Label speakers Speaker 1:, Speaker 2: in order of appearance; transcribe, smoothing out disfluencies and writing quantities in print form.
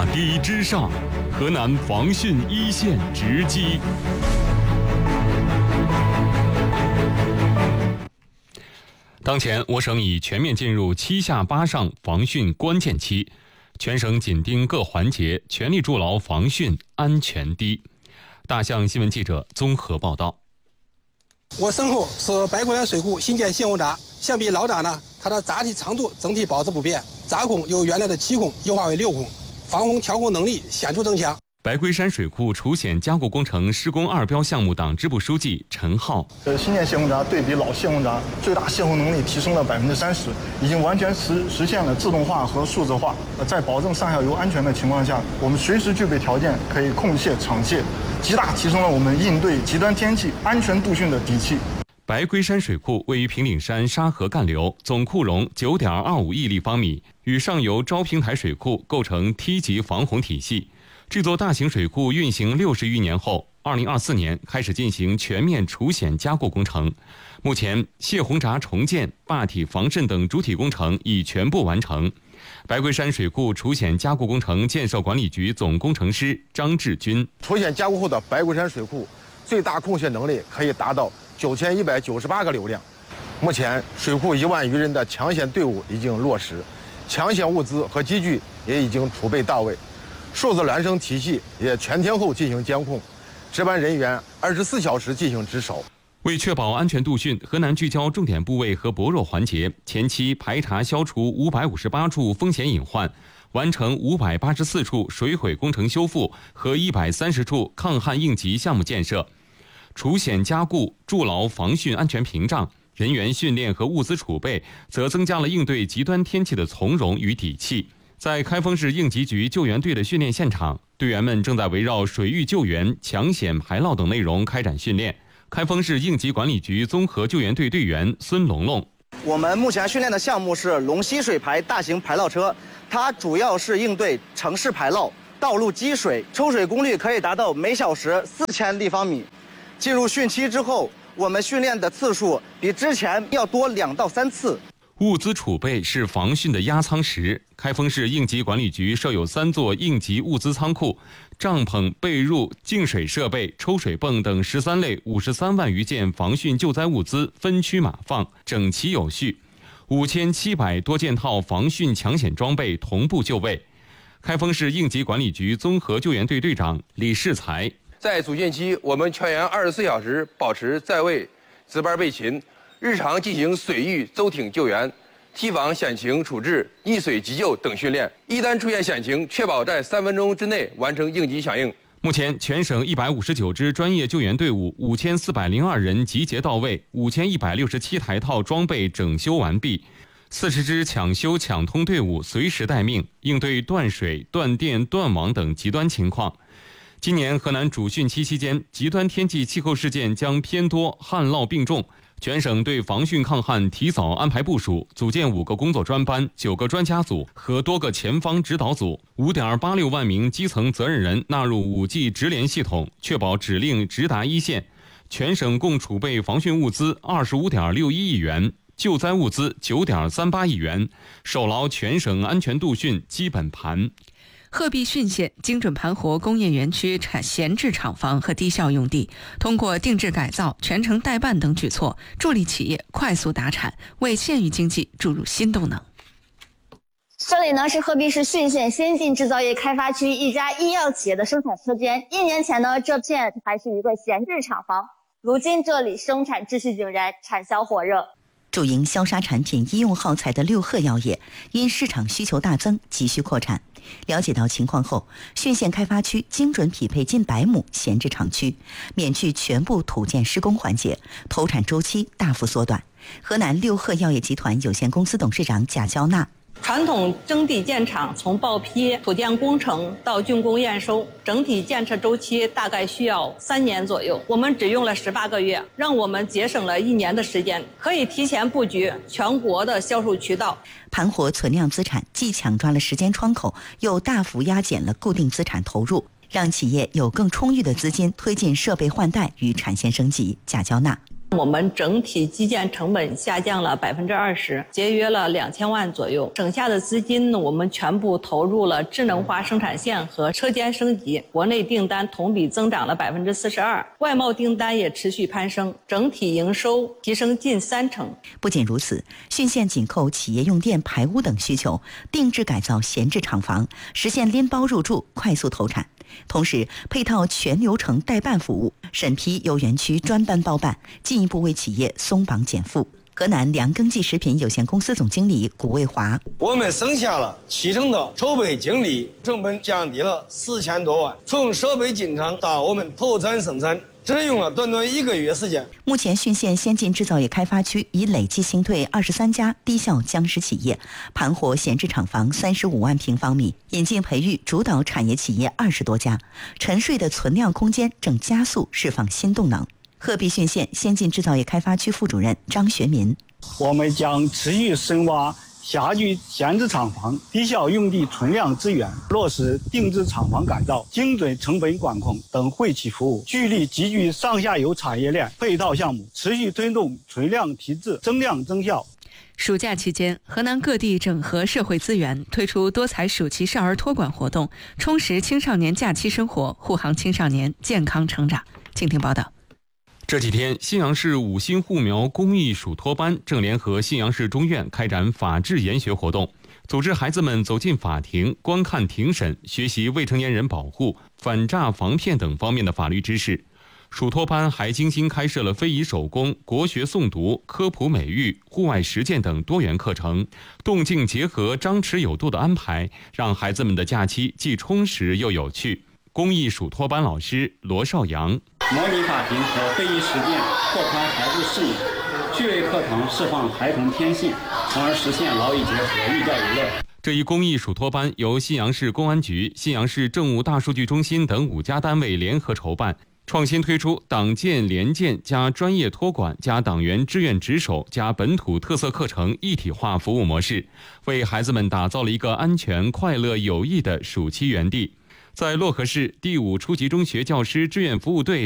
Speaker 1: 堤之上，河南防汛一线直击。当前，我省已全面进入7下8上防汛关键期，全省紧盯各环节，全力筑牢防汛安全堤。大象新闻记者综合报道。
Speaker 2: 我身后是白龟山水库新建泄洪闸，相比老闸呢，它的闸体长度整体保持不变，闸孔由原来的7孔优化为6孔，防洪调控能力显著增强。
Speaker 1: 白龟山水库除险加固工程施工2标项目党支部书记陈浩：
Speaker 3: 新建泄洪闸对比老泄洪闸，最大泄洪能力提升了30%，已经完全实现了自动化和数字化。在保证上下游安全的情况下，我们随时具备条件可以控泄场泄，极大提升了我们应对极端天气、安全度汛的底气。
Speaker 1: 白龟山水库位于平顶山沙河干流，总库容9.25亿立方米，与上游昭平台水库构成梯级防洪体系。这座大型水库运行60余年后，2024年开始进行全面除险加固工程。目前，泄洪闸重建、坝体防渗等主体工程已全部完成。白龟山水库除险加固工程建设管理局总工程师张志军：
Speaker 4: 除险加固后的白龟山水库最大控泄能力可以达到9198个流量。目前，水库1万余人的抢险队伍已经落实，抢险物资和机具也已经储备到位。数字孪生体系也全天候进行监控，值班人员24小时进行值守。
Speaker 1: 为确保安全度汛，河南聚焦重点部位和薄弱环节，前期排查消除558处风险隐患，完成584处水毁工程修复和130处抗旱应急项目建设。除险加固，筑牢防汛安全屏障；人员训练和物资储备，则增加了应对极端天气的从容与底气。在开封市应急局救援队的训练现场，队员们正在围绕水域救援、抢险排涝等内容开展训练。开封市应急管理局综合救援队队员孙龙龙：
Speaker 5: 我们目前训练的项目是龙溪水排大型排涝车，它主要是应对城市排涝、道路积水，抽水功率可以达到每小时4000立方米。进入汛期之后，我们训练的次数比之前要多2到3次。
Speaker 1: 物资储备是防汛的压舱石。开封市应急管理局设有3座应急物资仓库，帐篷、被褥、净水设备、抽水泵等13类53万余件防汛救灾物资分区码放，整齐有序，5700多件套防汛抢险装备同步就位。开封市应急管理局综合救援队队长李世才：
Speaker 6: 在阻汛期，我们全员24小时保持在位，值班备勤，日常进行水域舟艇救援、堤防险情处置、溺水急救等训练。一旦出现险情，确保在3分钟之内完成应急响应。
Speaker 1: 目前，全省159支专业救援队伍5402人集结到位，5167台套装备整修完毕，40支抢修抢通队伍随时待命，应对断水、断电、断网等极端情况。今年河南主汛期期间，极端天气气候事件将偏多，旱涝并重。全省对防汛抗旱提早安排部署，组建5个工作专班、9个专家组和多个前方指导组，5.86万名基层责任人纳入5G 直联系统，确保指令直达一线。全省共储备防汛物资25.61亿元，救灾物资9.38亿元，守牢全省安全度汛基本盘。
Speaker 7: 鹤壁汛县精准盘活工业园区闲置厂房和低效用地，通过定制改造、全程代办等举措，助力企业快速达产，为县域经济注入新动能。
Speaker 8: 这里呢是鹤壁市汛县先进制造业开发区一家医药企业的生产车间。1年前呢，这片还是一个闲置厂房，如今这里生产秩序井然，产销火热。
Speaker 9: 主营消杀产品医用耗材的六鹤药业，因市场需求大增，急需扩产。了解到情况后，汛县开发区精准匹配近100亩闲置厂区，免去全部土建施工环节，投产周期大幅缩短。河南六鹤药业集团有限公司董事长贾娇娜：
Speaker 10: 传统征地建厂从报批、土建工程到竣工验收，整体建设周期大概需要3年左右，我们只用了18个月，让我们节省了1年的时间，可以提前布局全国的销售渠道。
Speaker 9: 盘活存量资产，既抢抓了时间窗口，又大幅压减了固定资产投入，让企业有更充裕的资金推进设备换代与产线升级。贾娇娜：
Speaker 10: 我们整体基建成本下降了20%，节约了2000万左右。省下的资金呢，我们全部投入了智能化生产线和车间升级。国内订单同比增长了42%，外贸订单也持续攀升，整体营收提升近30%。
Speaker 9: 不仅如此，浚县紧扣企业用电、排污等需求，定制改造闲置厂房，实现拎包入住、快速投产。同时配套全流程代办服务，审批由园区专班包办，进一步为企业松绑减负。河南粮耕技食品有限公司总经理谷卫华：
Speaker 11: 我们省下了70%的筹备精力，成本降低了4000多万。从设备进场到我们投产生产，只用了短短1个月时间。
Speaker 9: 目前浚县先进制造业开发区已累计新退23家低效僵尸企业，盘活闲置厂房35万平方米，引进培育主导产业企业20多家，沉睡的存量空间正加速释放新动能。鹤壁浚县先进制造业开发区副主任张学民：
Speaker 12: 我们将持续深挖辖区闲置厂房、低效用地存量资源，落实定制厂房改造、精准成本管控等惠企服务，聚力集聚上下游产业链配套项目，持续推动存量提质、增量增效。
Speaker 7: 暑假期间，河南各地整合社会资源，推出多彩暑期少儿托管活动，充实青少年假期生活，护航青少年健康成长。请听报道。
Speaker 1: 这几天，信阳市5星护苗公益暑托班正联合信阳市中院开展法治研学活动，组织孩子们走进法庭，观看庭审，学习未成年人保护、反诈防骗等方面的法律知识。暑托班还精心开设了非遗手工、国学诵读、科普美育、户外实践等多元课程，动静结合、张弛有度的安排，让孩子们的假期既充实又有趣。公益暑托班老师罗少阳：
Speaker 13: 模拟法庭和非遗实践，拓宽孩子视野；趣味课堂释放孩童天性，从而实现劳逸结合、寓教于乐。
Speaker 1: 这一公益暑托班由信阳市公安局、信阳市政务大数据中心等5家单位联合筹办，创新推出党建联建加专业托管加党员志愿值守加本土特色课程一体化服务模式，为孩子们打造了一个安全、快乐、有益的暑期园地。在漯河市第5初级中学教师志愿服务队